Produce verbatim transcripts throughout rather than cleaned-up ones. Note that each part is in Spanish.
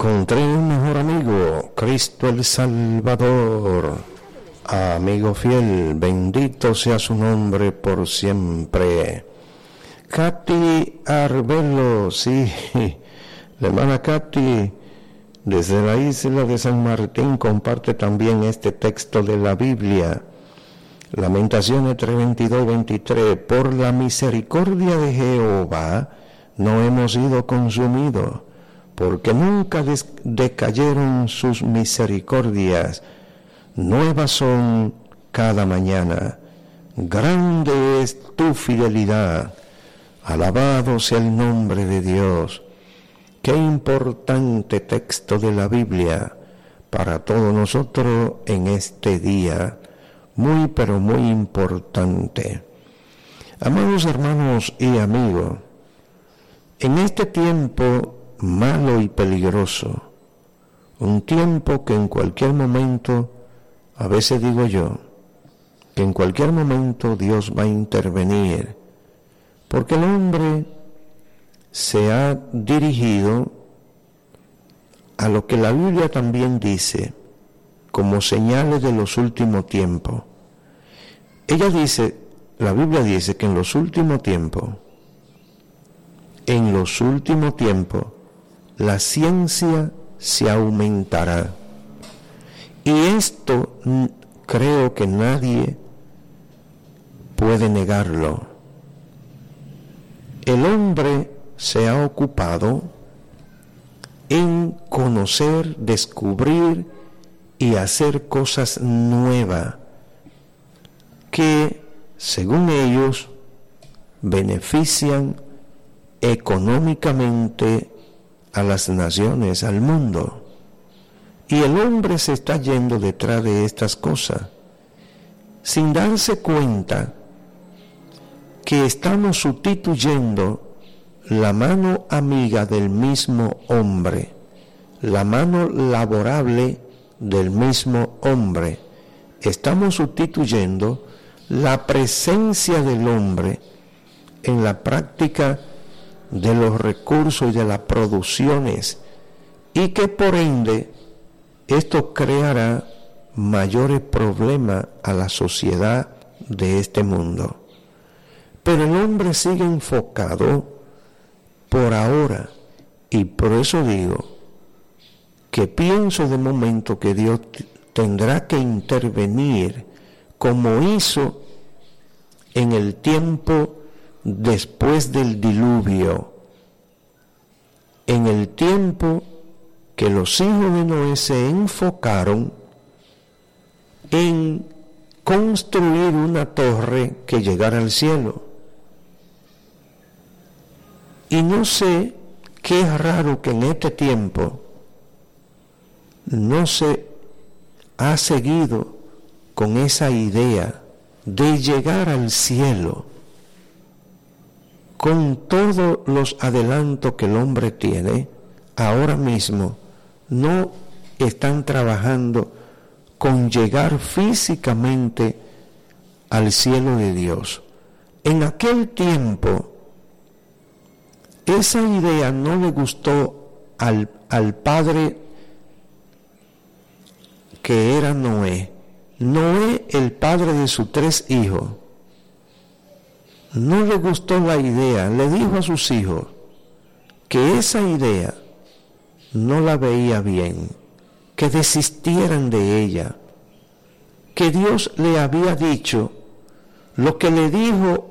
Encontré un mejor amigo, Cristo el Salvador. Amigo fiel, bendito sea su nombre por siempre. Katy Arbelo, sí, la hermana Katy, desde la isla de San Martín, comparte también este texto de la Biblia. Lamentaciones tres veintidós veintitrés. Por la misericordia de Jehová no hemos sido consumidos, porque nunca des- decayeron sus misericordias. Nuevas son cada mañana. Grande es tu fidelidad. Alabado sea el nombre de Dios. Qué importante texto de la Biblia para todos nosotros en este día. Muy, pero muy importante. Amados hermanos y amigos, en este tiempo malo y peligroso, un tiempo que en cualquier momento, a veces digo yo, que en cualquier momento Dios va a intervenir, porque el hombre se ha dirigido a lo que la Biblia también dice, como señales de los últimos tiempos. Ella dice, la Biblia dice que en los últimos tiempos, en los últimos tiempos, la ciencia se aumentará. Y esto creo que nadie puede negarlo. El hombre se ha ocupado en conocer, descubrir y hacer cosas nuevas que, según ellos, benefician económicamente a las naciones, al mundo. Y el hombre se está yendo detrás de estas cosas, sin darse cuenta que estamos sustituyendo la mano amiga del mismo hombre, la mano laborable del mismo hombre. Estamos sustituyendo la presencia del hombre en la práctica de los recursos y de las producciones, y que por ende esto creará mayores problemas a la sociedad de este mundo. Pero el hombre sigue enfocado por ahora, y por eso digo que pienso de momento que Dios t- tendrá que intervenir como hizo en el tiempo después del diluvio, en el tiempo que los hijos de Noé se enfocaron en construir una torre que llegara al cielo. Y no sé qué es raro que en este tiempo no se ha seguido con esa idea de llegar al cielo con todos los adelantos que el hombre tiene. Ahora mismo no están trabajando con llegar físicamente al cielo de Dios. En aquel tiempo esa idea no le gustó al, al padre que era Noé. Noé, el padre de sus tres hijos, no le gustó la idea, le dijo a sus hijos que esa idea no la veía bien, que desistieran de ella, que Dios le había dicho lo que le dijo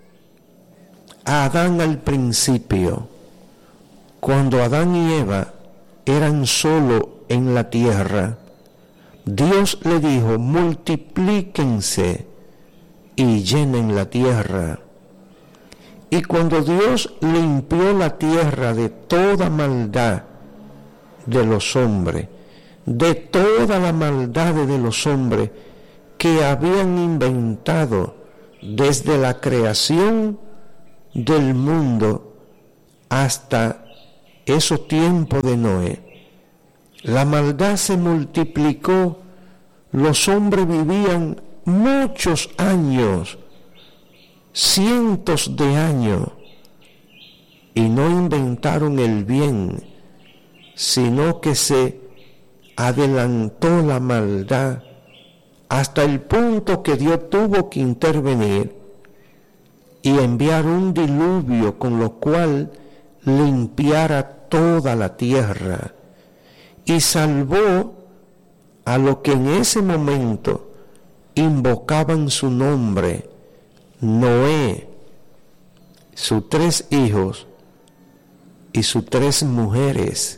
a Adán al principio, cuando Adán y Eva eran solo en la tierra. Dios le dijo, multiplíquense y llenen la tierra. Y cuando Dios limpió la tierra de toda maldad de los hombres, de toda la maldad de los hombres que habían inventado desde la creación del mundo hasta esos tiempos de Noé, la maldad se multiplicó, los hombres vivían muchos años, cientos de años, y no inventaron el bien, sino que se adelantó la maldad hasta el punto que Dios tuvo que intervenir y enviar un diluvio con lo cual limpiara toda la tierra y salvó a los que en ese momento invocaban su nombre, Noé, sus tres hijos y sus tres mujeres,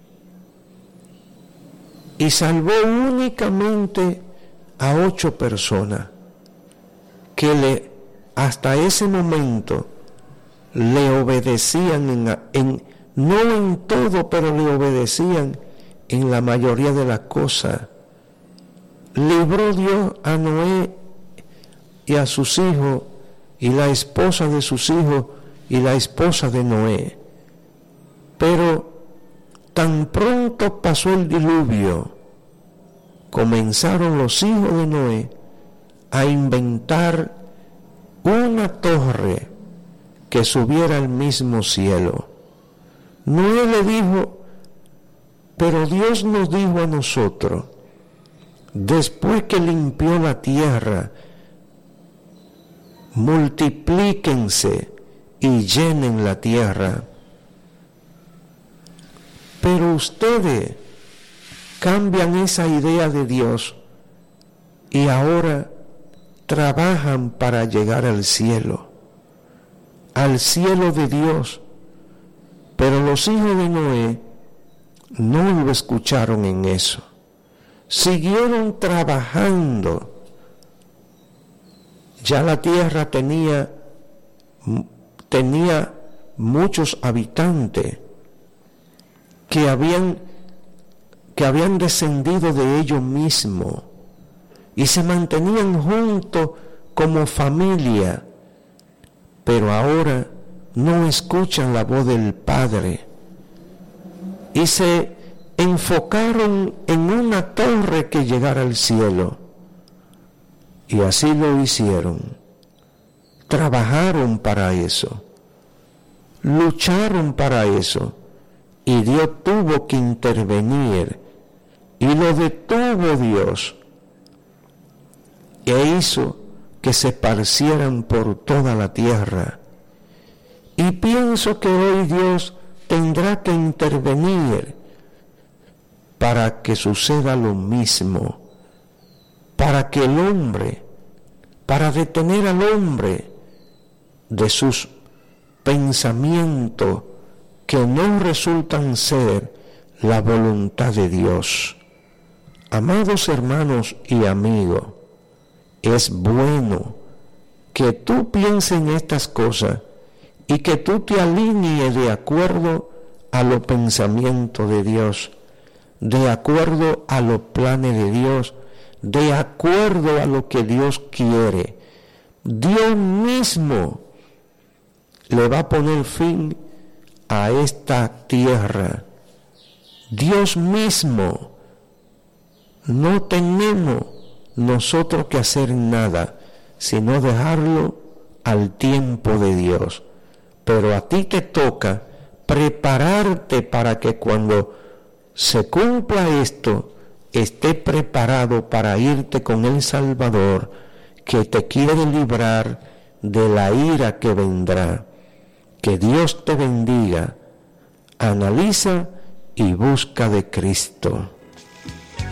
y salvó únicamente a ocho personas que le hasta ese momento le obedecían en, en no en todo, pero le obedecían en la mayoría de las cosas. Libró Dios a Noé y a sus hijos y la esposa de sus hijos y la esposa de Noé. Pero tan pronto pasó el diluvio, comenzaron los hijos de Noé a inventar una torre que subiera al mismo cielo. Noé le dijo, pero Dios nos dijo a nosotros, después que limpió la tierra, multiplíquense y llenen la tierra. Pero ustedes cambian esa idea de Dios y ahora trabajan para llegar al cielo, al cielo de Dios. Pero los hijos de Noé no lo escucharon en eso. Siguieron trabajando. Ya la tierra tenía, tenía muchos habitantes que habían, que habían descendido de ellos mismos y se mantenían juntos como familia, pero ahora no escuchan la voz del Padre y se enfocaron en una torre que llegara al cielo, y así lo hicieron. Trabajaron para eso, lucharon para eso, y Dios tuvo que intervenir y lo detuvo Dios e hizo que se esparcieran por toda la tierra. Y pienso que hoy Dios tendrá que intervenir para que suceda lo mismo, para que el hombre, para detener al hombre de sus pensamientos que no resultan ser la voluntad de Dios. Amados hermanos y amigos, es bueno que tú pienses en estas cosas y que tú te alinees de acuerdo a los pensamientos de Dios, de acuerdo a los planes de Dios, de acuerdo a lo que Dios quiere. Dios mismo le va a poner fin a esta tierra. Dios mismo. No tenemos nosotros que hacer nada, sino dejarlo al tiempo de Dios. Pero a ti te toca prepararte para que cuando se cumpla esto, esté preparado para irte con el Salvador que te quiere librar de la ira que vendrá. Que Dios te bendiga. Analiza y busca de Cristo.